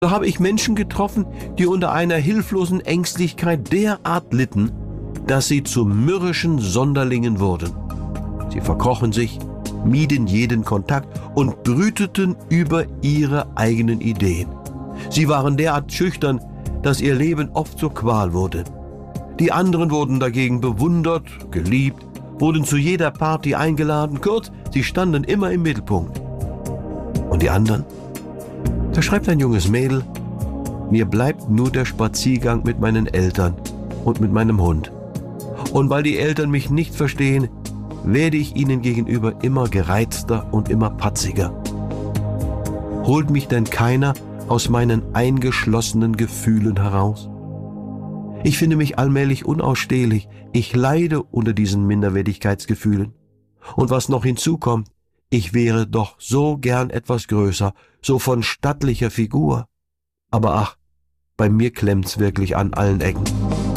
So habe ich Menschen getroffen, die unter einer hilflosen Ängstlichkeit derart litten, dass sie zu mürrischen Sonderlingen wurden. Sie verkrochen sich, mieden jeden Kontakt und brüteten über ihre eigenen Ideen. Sie waren derart schüchtern, dass ihr Leben oft zur Qual wurde. Die anderen wurden dagegen bewundert, geliebt, wurden zu jeder Party eingeladen, kurz, sie standen immer im Mittelpunkt. Und die anderen? Da schreibt ein junges Mädel: Mir bleibt nur der Spaziergang mit meinen Eltern und mit meinem Hund. Und weil die Eltern mich nicht verstehen, werde ich ihnen gegenüber immer gereizter und immer patziger. Holt mich denn keiner aus meinen eingeschlossenen Gefühlen heraus? Ich finde mich allmählich unausstehlich. Ich leide unter diesen Minderwertigkeitsgefühlen. Und was noch hinzukommt, ich wäre doch so gern etwas größer, so von stattlicher Figur. Aber ach, bei mir klemmt's wirklich an allen Ecken.